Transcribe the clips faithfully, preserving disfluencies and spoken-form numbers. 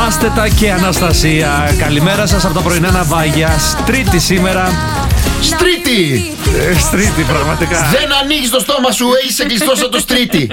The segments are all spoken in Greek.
Μάστετα και Αναστασία. Καλημέρα σας από τα πρωινά ναυάγια. Τρίτη σήμερα. Στρίτη! Ε, στρίτη, πραγματικά. Δεν ανοίγεις το στόμα σου, είσαι κλειστός σαν το στρίτη.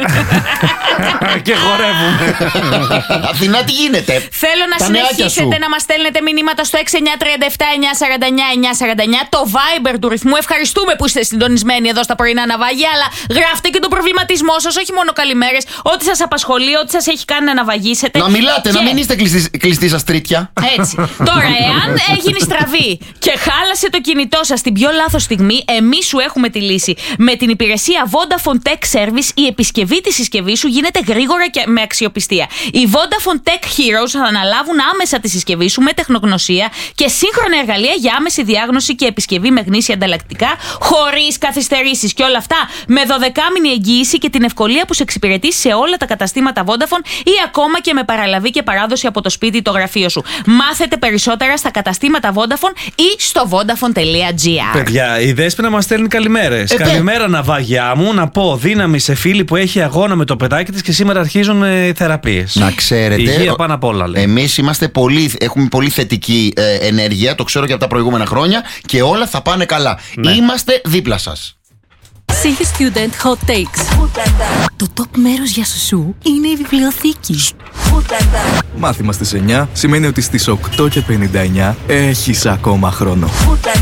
Και χορεύουμε. Αθηνά, τι γίνεται? Θέλω να Τα συνεχίσετε να μας στέλνετε μηνύματα στο έξι εννιά τρία επτά εννιά σαράντα εννιά εννιά σαράντα εννιά, το Viber του ρυθμού. Ευχαριστούμε που είστε συντονισμένοι εδώ στα πρωινά ναυάγια, αλλά γράφτε και τον προβληματισμό σας, όχι μόνο καλημέρες, ό,τι σας απασχολεί, ό,τι σας έχει κάνει να ναυαγίσετε. Να μιλάτε, και... να μην είστε κλειστοί σας τρίτια. Έτσι. Τώρα, εάν έγινε στραβή και χάλασε το κινητό σας την πιο λάθος στιγμή, εμείς σου έχουμε τη λύση. Με την υπηρεσία Vodafone Tech Service, η επισκευή της συσκευής σου γίνεται γρήγορα και με αξιοπιστία. Οι Vodafone Tech Heroes θα αναλάβουν άμεσα τη συσκευή σου με τεχνογνωσία και σύγχρονα εργαλεία για άμεση διάγνωση και επισκευή με γνήσια ανταλλακτικά, χωρίς καθυστερήσεις. Και όλα αυτά με δωδεκάμηνη εγγύηση και την ευκολία που σε εξυπηρετεί σε όλα τα καταστήματα Vodafone ή ακόμα και με παραλαβή και παράδοση από το σπίτι ή το γραφείο σου. Μάθετε περισσότερα στα καταστήματα Vodafone ή στο vodafone τελεία gr. Παιδιά, η Δέσποινα μας στέλνει καλημέρες. Ε, Καλημέρα, ναυάγια μου. Να πω δύναμη σε φίλη που έχει αγώνα με το παιδάκι της και σήμερα αρχίζουν ε, θεραπείες. Να ξέρετε. Υγεία πάνω απ' όλα, λέει. Εμείς είμαστε πολύ, έχουμε πολύ θετική ε, ενέργεια, το ξέρω και από τα προηγούμενα χρόνια, και όλα θα πάνε καλά. Ναι. Είμαστε δίπλα σας. See You Student Hot Takes. Το top μέρος για σουσού είναι η βιβλιοθήκη. Μάθημα στις εννιά σημαίνει ότι στις οκτώ και πενήντα εννιά έχεις ακόμα χρόνο.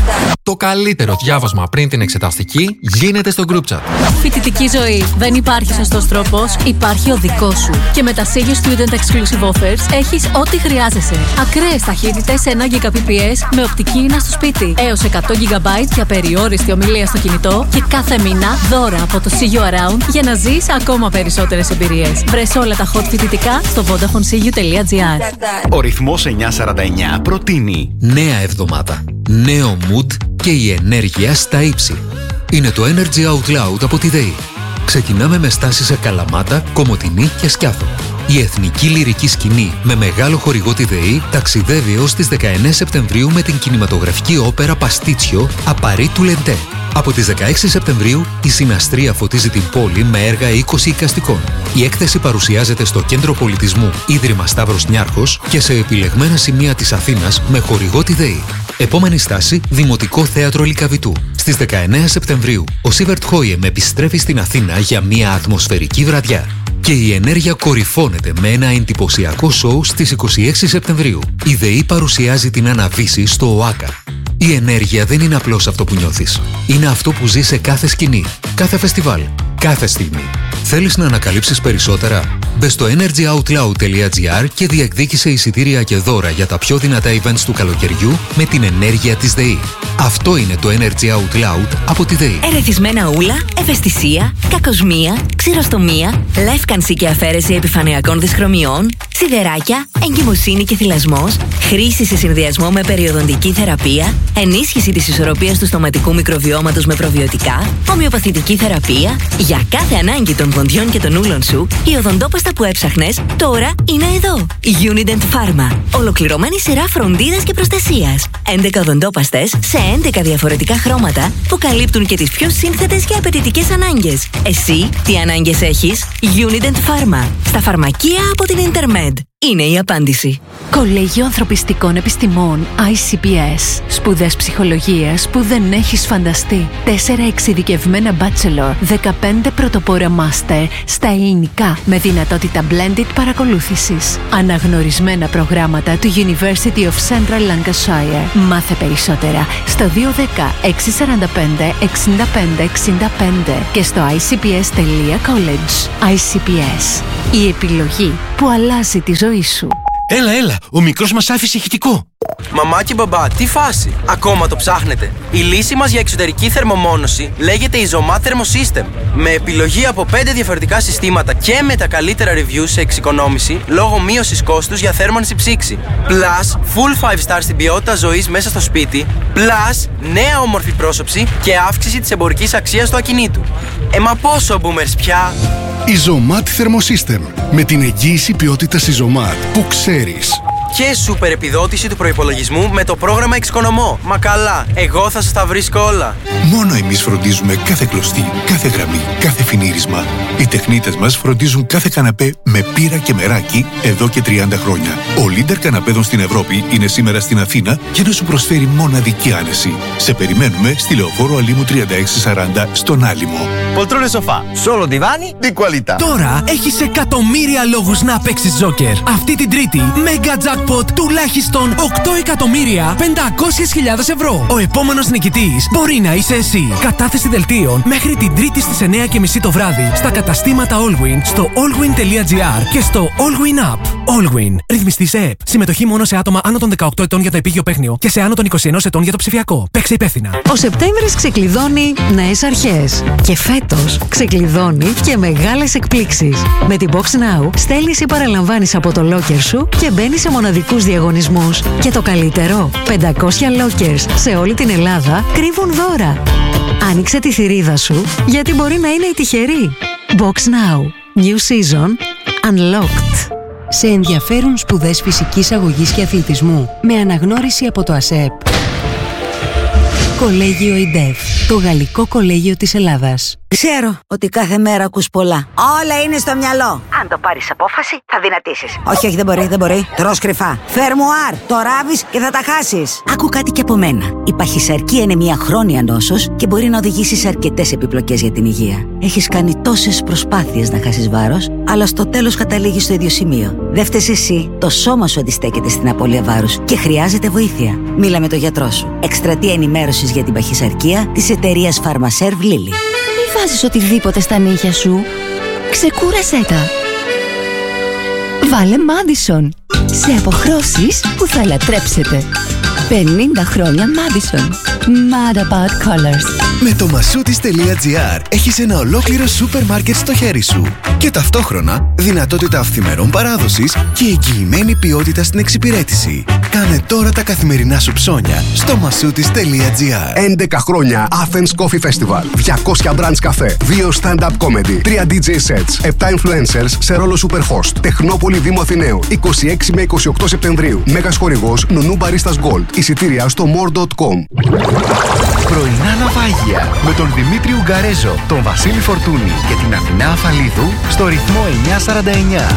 Το καλύτερο διάβασμα πριν την εξεταστική γίνεται στο group chat. Φοιτητική ζωή. Δεν υπάρχει σωστός τρόπος, υπάρχει ο δικός σου. Και με τα See You Student Exclusive Offers έχεις ό,τι χρειάζεσαι. Ακραίες ταχύτητες ένα γιγαμπιτ με οπτική ίνα στο σπίτι. Έως εκατό τζι μπι για περιόριστη ομιλία στο κινητό και κάθε μήνα δώρα από το See You Around για να ζεις ακόμα περισσότερες εμπειρίες. Βρες όλα τα hot φοιτητικά στο vodafone c u τελεία gr. Ο ρυθμός εννιακόσια σαράντα εννιά προτείνει Νέα εβδομάδα, νέο mood και η ενέργεια στα ύψη. Είναι το Energy Out Loud από τη ΔΕΗ. Ξεκινάμε με στάση σε Καλαμάτα, Κομοτηνή και Σκιάθο. Η εθνική λυρική σκηνή με μεγάλο χορηγό τη ΔΕΗ ταξιδεύει έως τις δεκαεννέα Σεπτεμβρίου με την κινηματογραφική όπερα Παστίτσιο Απαρί του Λεντέ. Από τις δεκαέξι Σεπτεμβρίου η Συναστρία φωτίζει την πόλη με έργα είκοσι εικαστικών. Η έκθεση παρουσιάζεται στο Κέντρο Πολιτισμού Ίδρυμα Σταύρος Νιάρχος και σε επιλεγμένα σημεία της Αθήνας με χορηγό τη ΔΕΗ. Επόμενη στάση, Δημοτικό Θέατρο Λυκαβητού. Στις δεκαεννέα Σεπτεμβρίου, ο Σίβερτ Χόιεμ επιστρέφει στην Αθήνα για μια ατμοσφαιρική βραδιά. Και η ενέργεια κορυφώνεται με ένα εντυπωσιακό σοου στις είκοσι έξι Σεπτεμβρίου. Η ΔΕΗ παρουσιάζει την Αναβίση στο ΟΑΚΑ. Η ενέργεια δεν είναι απλώς αυτό που νιώθεις. Είναι αυτό που ζει σε κάθε σκηνή, κάθε φεστιβάλ, κάθε στιγμή. Θέλεις να ανακαλύψεις περισσότερα? Μπες στο energy out loud τελεία gr και διεκδίκησε εισιτήρια και δώρα για τα πιο δυνατά events του καλοκαιριού με την ενέργεια της ΔΕΗ. Αυτό είναι το Energy Out Loud από τη ΔΕΗ. Ερεθισμένα ούλα, ευαισθησία, κακοσμία, ξηροστομία, λεύκανση και αφαίρεση επιφανειακών δυσχρωμιών, σιδεράκια, εγκυμοσύνη και θυλασμός, χρήση σε συνδυασμό με περιοδοντική θεραπεία, ενίσχυση της ισορροπίας του στοματικού μικροβιώματος με προβιωτικά, ομοιοπαθητική θεραπεία. Για κάθε ανάγκη των δοντιών και των ούλων σου, η οδοντόπαστα που έψαχνες τώρα είναι εδώ. Unident Pharma. Ολοκληρωμένη σειρά φροντίδας και προστασίας. έντεκα οδοντόπαστες σε έντεκα διαφορετικά χρώματα που καλύπτουν και τις πιο σύνθετες και απαιτητικές ανάγκες. Εσύ τι ανάγκες έχεις? Unident Pharma. Στα φαρμακεία από την Intermed. Είναι η απάντηση. Κολέγιο Ανθρωπιστικών Επιστημών άι σι πι ες. Σπουδές ψυχολογίας που δεν έχεις φανταστεί. Τέσσερα εξειδικευμένα bachelor, δεκαπέντε πρωτοπόρα master στα ελληνικά με δυνατότητα blended παρακολούθησης. Αναγνωρισμένα προγράμματα του University of Central Lancashire. Μάθε περισσότερα στο δύο ένα μηδέν έξι τέσσερα πέντε έξι πέντε έξι πέντε και στο άι σι πι ες τελεία college. άι σι πι ες. Η επιλογή που αλλάζει τη ζωή σου. Έλα, έλα, ο μικρός μας άφησε ηχητικό. Μαμά και μπαμπά, τι φάση, ακόμα το ψάχνετε? Η λύση μας για εξωτερική θερμομόνωση λέγεται Isomat Thermosystem. Με επιλογή από πέντε διαφορετικά συστήματα και με τα καλύτερα reviews σε εξοικονόμηση λόγω μείωσης κόστους για θέρμανση ψήξη. Plus, full five star στην ποιότητα ζωής μέσα στο σπίτι. Plus, νέα όμορφη πρόσωψη και αύξηση της εμπορικής αξίας του ακινήτου. Ε, μα πόσο boomers πια! Isomat Thermosystem. Με την εγγύηση ποιότητας Isomat που ξέρεις. και σούπερ επιδότηση του προϋπολογισμού με το πρόγραμμα Εξοικονομώ. Μα καλά, εγώ θα σας τα βρίσκω όλα. Μόνο εμείς φροντίζουμε κάθε κλωστή, κάθε γραμμή, κάθε φινίρισμα. Οι τεχνίτες μας φροντίζουν κάθε καναπέ με πύρα και μεράκι εδώ και τριάντα χρόνια. Ο Leader καναπέδων στην Ευρώπη είναι σήμερα στην Αθήνα για να σου προσφέρει μοναδική άνεση. Σε περιμένουμε στη Λεωφόρο Αλήμου τριάντα έξι σαράντα στον Άλυμο. Poltrone sofà, solo divani di qualità. Τώρα έχεις εκατομμύρια λόγους να παίξεις Τζόκερ. Αυτή την Τρίτη, Mega Jackpot τουλάχιστον οκτώ εκατομμύρια πεντακόσιες χιλιάδες ευρώ. Ο επόμενος νικητής μπορεί να είσαι εσύ. Κατάθεση δελτίων μέχρι την Τρίτη στις εννιά και μισή το βράδυ στα καταστήματα Allwyn, στο allwyn τελεία gr και στο Allwyn App. Allwyn. Ρυθμιστή σε ΕΠ. Συμμετοχή μόνο σε άτομα άνω των δεκαοκτώ ετών για το επίγειο παίχνιο και σε άνω των είκοσι ένα ετών για το ψηφιακό. Παίξε υπεύθυνα. Ο Σεπτέμβρης ξεκλειδώνει νέες αρχές. Και φέτος ξεκλειδώνει και μεγάλες εκπλήξεις. Με την Box Now στέλνεις ή παραλαμβάνεις από το locker σου και μπαίνεις σε μοναδικούς διαγωνισμούς. Και το καλύτερο, πεντακόσια lockers σε όλη την Ελλάδα κρύβουν δώρα. Άνοιξε τη θηρίδα σου, γιατί μπορεί να είναι η τυχερή. Box Now. New Season. Unlocked. Σε ενδιαφέρουν σπουδές φυσικής αγωγής και αθλητισμού με αναγνώριση από το ΑΣΕΠ. Κολέγιο ΙΝΤΕΦ, το Γαλλικό Κολέγιο της Ελλάδας. Ξέρω ότι κάθε μέρα ακούς πολλά. Όλα είναι στο μυαλό. Αν το πάρεις απόφαση, θα δυνατήσεις. Όχι, όχι, δεν μπορεί, δεν μπορεί. Τρως κρυφά. Φερμουάρ, το ράβεις και θα τα χάσεις. Άκου κάτι και από μένα. Η παχυσαρκία είναι μια χρόνια νόσος και μπορεί να οδηγήσει σε αρκετές επιπλοκές για την υγεία. Έχεις κάνει τόσες προσπάθειες να χάσεις βάρος, αλλά στο τέλος καταλήγεις στο ίδιο σημείο. Δεν φταίς εσύ. Το σώμα σου αντιστέκεται στην απώλεια βάρους και χρειάζεται βοήθεια. Μίλα με τον γιατρό σου. Εκστρατεία ενημέρωσης για την παχυσαρκία της εταιρείας Pharmaserv Lilly. Βάζεις οτιδήποτε στα νύχια σου. Ξεκούρασέ τα. Βάλε Madison. Σε αποχρώσεις που θα λατρέψετε. πενήντα χρόνια Madison. Mad about colors. Με το masoutis τελεία gr έχεις ένα ολόκληρο σούπερ μάρκετ στο χέρι σου. Και ταυτόχρονα δυνατότητα αυθημερών παράδοσης και εγγυημένη ποιότητα στην εξυπηρέτηση. Κάνε τώρα τα καθημερινά σου ψώνια στο masoutis τελεία gr. έντεκα χρόνια Athens Coffee Festival. διακόσια brands καφέ. δύο stand-up comedy. τρία ντι τζέι sets. επτά influencers σε ρόλο superhost. Τεχνόπολη Δήμου Αθηναίου. είκοσι έξι με είκοσι οκτώ Σεπτεμβρίου. Μέγας χορηγός Νονού Baristas Gold. Εισιτήρια στο more dot com. Πρωινά ναυάγια με τον Δημήτρη Ουγγαρέζο, τον Βασίλη Φορτούνη και την Αθηνά Αφαλίδου στο ρυθμό εννιά σαράντα εννιά.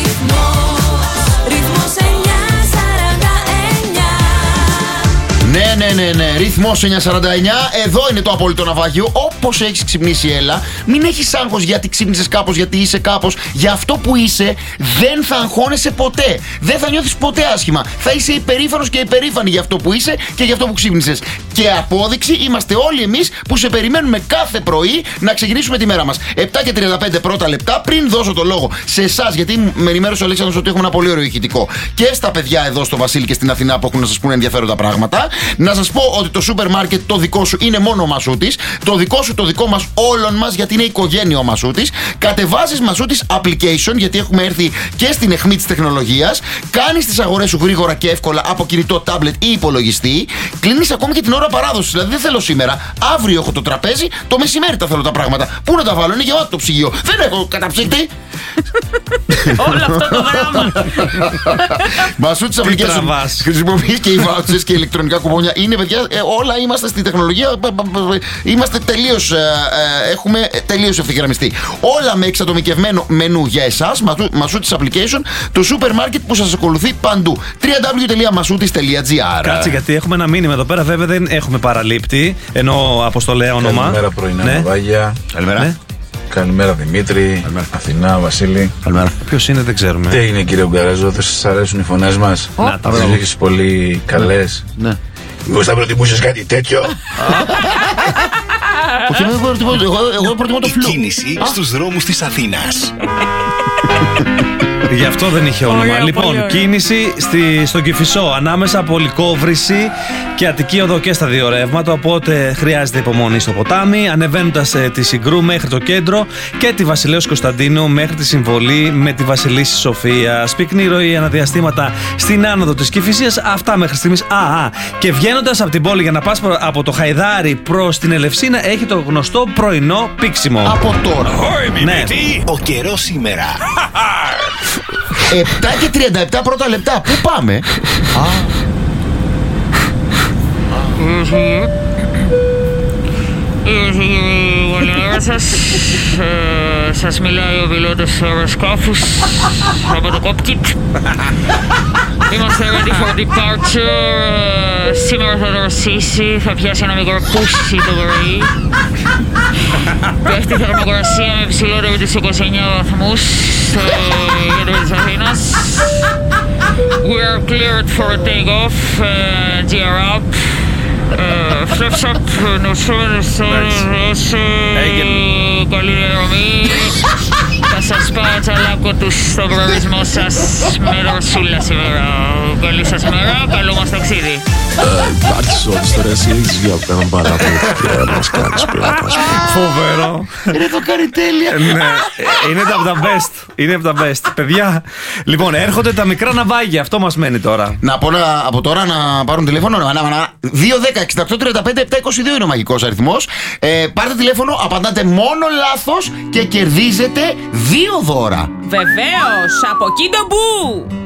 Ναι, ναι, ναι, ναι. Ρυθμός εννιά σαράντα εννιά. Εδώ είναι το απόλυτο ναυάγιο. Όπως έχεις ξυπνήσει, έλα. Μην έχεις άγχος γιατί ξύπνησες κάπως, γιατί είσαι κάπως. Για αυτό που είσαι, δεν θα αγχώνεσαι ποτέ. Δεν θα νιώθεις ποτέ άσχημα. Θα είσαι υπερήφανος και υπερήφανη για αυτό που είσαι και για αυτό που ξύπνησες. Και απόδειξη είμαστε όλοι εμείς που σε περιμένουμε κάθε πρωί να ξεκινήσουμε τη μέρα μας. επτά και τριάντα πέντε πρώτα λεπτά πριν δώσω το λόγο σε εσάς, γιατί με ενημέρωσε ο Αλέξανδρος ότι έχουμε ένα πολύ ωραίο ηχητικό. Και στα παιδιά εδώ στο Βασίλη και στην Αθηνά που έχουν να σας πούνε ενδιαφέροντα πράγματα. Να σας πω ότι το σούπερ μάρκετ το δικό σου είναι μόνο ο Μασούτης. Το δικό σου, το δικό μας, όλων μας, γιατί είναι οικογένεια ο Μασούτης. Κατεβάζεις Μασούτης application, γιατί έχουμε έρθει και στην αιχμή της τεχνολογίας. Κάνεις τις αγορές σου γρήγορα και εύκολα από κινητό, τάμπλετ ή υπολογιστή. Κλείνεις ακόμη και την ώρα παράδοσης. Δηλαδή δεν θέλω σήμερα, αύριο έχω το τραπέζι, το μεσημέρι τα θέλω τα πράγματα. Πού να τα βάλω, είναι γεμάτο το ψυγείο. Δεν έχω καταψύκτη. Όλο αυτό το πράγμα. Μασούτης application. Χρησιμοποιείς και οι vouchers και ηλεκτρονικά κουπόνια. Είναι παιδιά, ε, όλα είμαστε στη τεχνολογία. Είμαστε τελείως, ε, ε, έχουμε τελείως ευθυγραμμιστεί. Όλα με εξατομικευμένο μενού για εσάς. Μασούτης application, το σούπερ μάρκετ που σας ακολουθεί παντού. double-u double-u double-u τελεία masoutis τελεία gr. Κάτσε, γιατί έχουμε ένα μήνυμα εδώ πέρα. Βέβαια δεν έχουμε παραλήπτη, ενώ αποστολέα όνομα. Καλημέρα πρωινά, ναι. Ναυάγια. Καλημέρα. Ναι. Καλημέρα Δημήτρη. Καλημέρα. Αθηνά, Βασίλη. Καλημέρα. Ποιος είναι, δεν ξέρουμε. Τι έγινε κύριε Ουγγαρέζο, δεν σας αρέσουν οι φωνές μας? Oh. Να, δεν έχεις πολύ καλές. Ναι. Μήπως θα προτιμούσες κάτι τέτοιο? Όχι, εγώ προτιμώ το φλου. Κίνηση στους δρόμους της Αθήνας. Γι' αυτό δεν είχε όνομα. Ωραία, λοιπόν, κίνηση στη, στον Κηφισό ανάμεσα από Λυκόβρηση και Αττική Οδό και στα δύο ρεύματα. Οπότε χρειάζεται υπομονή στο ποτάμι. Ανεβαίνοντας ε, τη Συγκρού μέχρι το κέντρο και τη Βασιλέως Κωνσταντίνου μέχρι τη συμβολή με τη Βασιλίσση Σοφία. Πυκνή ροή αναδιαστήματα στην άνοδο της Κηφισίας. Αυτά μέχρι στιγμής. Α, α, και βγαίνοντας από την πόλη για να πας από το Χαϊδάρι προς την Ελευσίνα, έχει το γνωστό πρωινό πήξιμο. Από τώρα. Ναι. Ο καιρός σήμερα. επτά και τριάντα επτά πρώτα λεπτά. Πού πάμε? Καλημέρα σας. Σας μιλάει ο πιλότος του αεροσκάφους από το cockpit. Είμαστε ready for departure. Σήμερα θα δροσίσει, θα πιάσει ένα μικρό πούσι το πρωί. Πέφτει θερμοκρασία με υψηλότερη τους είκοσι εννέα βαθμούς στο κέντρο της Αθήνας. We are cleared for a take-off. Gear up. Flaps up. Καλή διαδρομή. Θα σας πάω τσαλάκο τους στον προορισμό σας με δροσούλα σήμερα. Καλή σας μέρα, καλό μας ταξίδι. Εντάξει όλες τώρα, εσύ έχεις βγει από έναν παράδειγμα και μας κάνεις πλάκα. Φοβερό. Είναι το κάνει τέλεια. Ναι, είναι από τα best. Είναι από τα best. Παιδιά, λοιπόν, έρχονται τα μικρά ναυάγια. Αυτό μας μένει τώρα. Να πω από τώρα να πάρουν τηλέφωνο. δύο δέκα εξήντα οκτώ τριάντα πέντε επτακόσια είκοσι δύο είναι ο μαγικός αριθμός. Ε, πάρτε τηλέφωνο, απαντάτε μόνο λάθος και κερδίζετε δύο δώρα. Βεβαίως, από εκεί το μπου.